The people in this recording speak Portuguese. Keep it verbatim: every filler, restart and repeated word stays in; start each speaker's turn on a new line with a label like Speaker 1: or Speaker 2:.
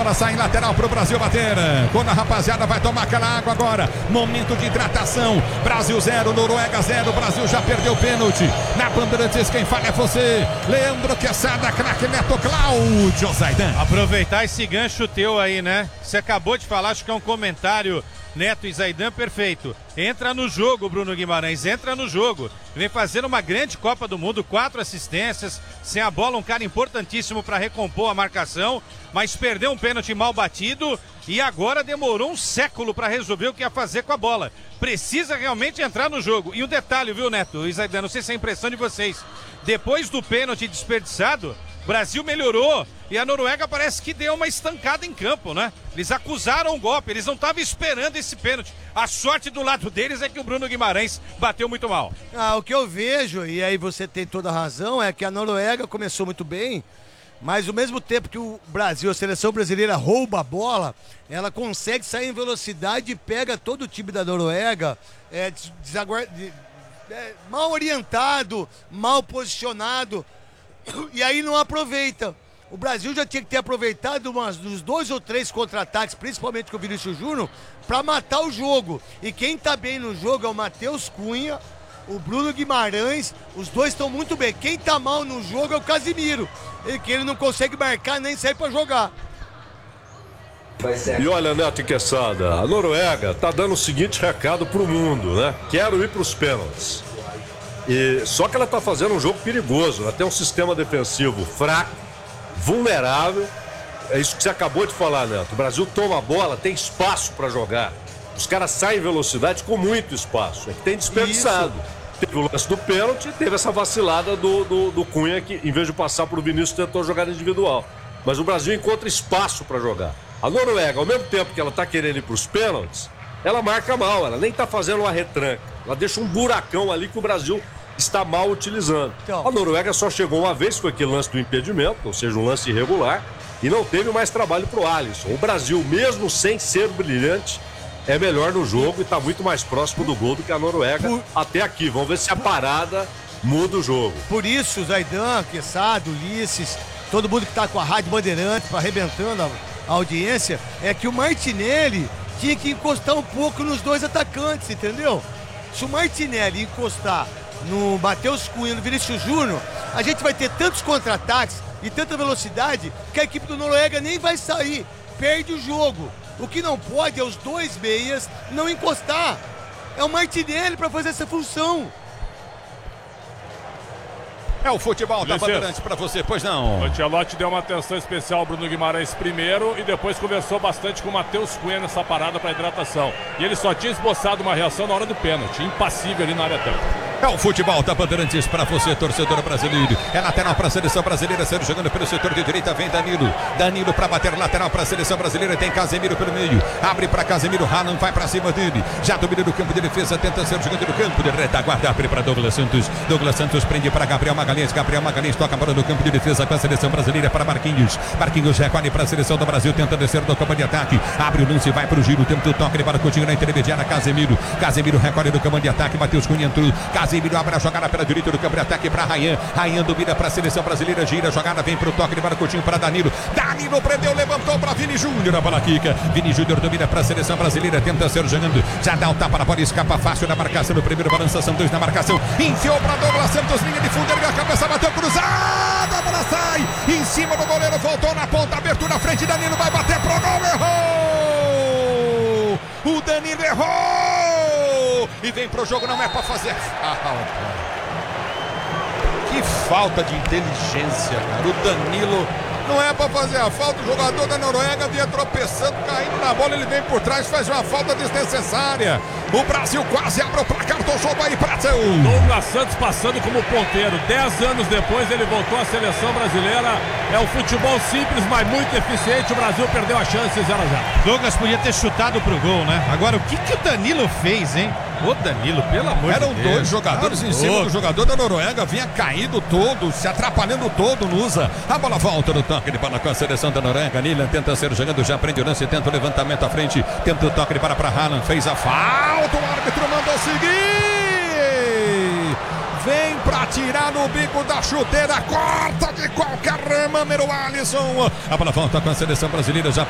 Speaker 1: bola sai em lateral pro Brasil bater. Quando a rapaziada vai tomar aquela água agora. Momento de hidratação. Brasil zero, Noruega zero. O Brasil já perdeu o pênalti. Na Bandeirantes, quem fala é você. Leandro Quesada, craque Neto, Cláudio Zaidan.
Speaker 2: Aproveitar esse gancho teu aí, né? Você acabou de falar, acho que é um comentário, Neto e Zaidan, perfeito. Entra no jogo, Bruno Guimarães, entra no jogo. Vem fazendo uma grande Copa do Mundo, quatro assistências, sem a bola, um cara importantíssimo para recompor a marcação, mas perdeu um pênalti mal batido e agora demorou um século para resolver o que ia fazer com a bola. Precisa realmente entrar no jogo. E um detalhe, viu, Neto e Zaidan, não sei se é a impressão de vocês, depois do pênalti desperdiçado, o Brasil melhorou e a Noruega parece que deu uma estancada em campo, né? Eles acusaram o golpe, eles não estavam esperando esse pênalti. A sorte do lado deles é que o Bruno Guimarães bateu muito mal.
Speaker 3: Ah, o que eu vejo, e aí você tem toda a razão, é que a Noruega começou muito bem, mas ao mesmo tempo que o Brasil, a seleção brasileira rouba a bola, ela consegue sair em velocidade e pega todo o time da Noruega é, desaguar... é, mal orientado, mal posicionado, e aí não aproveita. O Brasil já tinha que ter aproveitado umas, uns dois ou três contra-ataques, principalmente com o Vinícius Júnior, para matar o jogo. E quem tá bem no jogo é o Matheus Cunha, o Bruno Guimarães, os dois estão muito bem. Quem tá mal no jogo é o Casimiro, ele, que ele não consegue marcar nem sair para jogar.
Speaker 4: E olha, Neto e Quesada, a Noruega tá dando o seguinte recado pro mundo, né? Quero ir pros pênaltis. E, só que ela tá fazendo um jogo perigoso, ela tem um sistema defensivo fraco, vulnerável. É isso que você acabou de falar, Neto. O Brasil toma a bola, tem espaço para jogar. Os caras saem em velocidade com muito espaço. É que tem desperdiçado. Isso. Teve o lance do pênalti e teve essa vacilada do, do, do Cunha, que em vez de passar pro Vinícius, tentou jogar individual. Mas o Brasil encontra espaço para jogar. A Noruega, ao mesmo tempo que ela tá querendo ir pros pênaltis, ela marca mal, ela nem tá fazendo uma retranca. Ela deixa um buracão ali que o Brasil está mal utilizando. Então, a Noruega só chegou uma vez com aquele lance do impedimento, ou seja, um lance irregular, e não teve mais trabalho pro Alisson. O Brasil, mesmo sem ser brilhante, é melhor no jogo e está muito mais próximo do gol do que a Noruega por... até aqui. Vamos ver se a parada muda o jogo.
Speaker 3: Por isso, Zaidan, Quesada, Ulisses, todo mundo que está com a Rádio Bandeirantes, arrebentando a, a audiência, é que o Martinelli tinha que encostar um pouco nos dois atacantes, entendeu? Se o Martinelli encostar no Matheus Cunha, no Vinícius Júnior, a gente vai ter tantos contra-ataques e tanta velocidade que a equipe do Noruega nem vai sair, perde o jogo. O que não pode é os dois meias não encostar. É o Martinelli para fazer essa função.
Speaker 1: É o futebol da Bandeirantes para você, pois não.
Speaker 5: O Ancelotti deu uma atenção especial ao Bruno Guimarães primeiro e depois conversou bastante com o Matheus Cunha nessa parada para hidratação. E ele só tinha esboçado uma reação na hora do pênalti, impassível ali na área tampa.
Speaker 1: É o futebol da Bandeirantes para você, torcedor brasileiro. É lateral para a seleção brasileira, sendo jogando pelo setor de direita, vem Danilo. Danilo para bater lateral para a seleção brasileira, tem Casemiro pelo meio. Abre para Casemiro, Haaland vai para cima dele. Já domina no campo de defesa, tenta ser jogando no campo de retaguarda, abre para Douglas Santos. Douglas Santos prende para Gabriel Magalhães. Gabriel Magalhães toca a bola no campo de defesa com a seleção brasileira para Marquinhos. Marquinhos recolhe para a seleção do Brasil, tenta descer do campo de ataque. Abre o lance, vai para o giro, tenta o toque para o Coutinho na intermediária. Casemiro. Casemiro recolhe no campo de ataque. Matheus Cunha entrou. Casemiro abre a jogada pela direita do campo de ataque para Rayan. Rayan domina para a seleção brasileira, gira a jogada, vem para o toque de Mário Coutinho para Danilo. Danilo prendeu, levantou para Vini Júnior, a bola quica. Vini Júnior domina para a seleção brasileira, tenta ser jogando. Já dá o tapa na bola, escapa fácil na marcação. No primeiro balança, são dois na marcação. Enfiou para Douglas Santos, linha de fundo, ergueu a cabeça, bateu cruzada, a bola sai. Em cima do goleiro, voltou na ponta, abertura na frente. Danilo vai bater pro gol, errou! O Danilo errou! E vem pro jogo, não é para fazer falta. Que falta de inteligência, cara. O Danilo não é para fazer a falta. O jogador da Noruega vinha tropeçando, caindo na bola. Ele vem por trás, faz uma falta desnecessária. O Brasil quase abre o placar do jogo aí, Brasil.
Speaker 5: Douglas Santos passando como ponteiro. Dez anos depois ele voltou à seleção brasileira. É um futebol simples, mas muito eficiente. O Brasil perdeu a chance, zero a zero.
Speaker 2: Douglas podia ter chutado pro gol, né? Agora, o que, que o Danilo fez, hein? O Danilo, pelo amor
Speaker 1: Eram
Speaker 2: de Deus.
Speaker 1: Eram dois jogadores tá em cima louco. do jogador da Noruega. Vinha caindo todo, se atrapalhando todo no usa. A bola volta no toque de bola com a seleção da Noruega. Nilan tenta ser jogando, já prende o lance, tenta o levantamento à frente. Tenta o toque de bola para Haaland. Fez a falta, o árbitro mandou seguir. Vem pra tirar no bico da chuteira. Corta de qualquer maneira o Alisson. A bola volta com a seleção brasileira. Já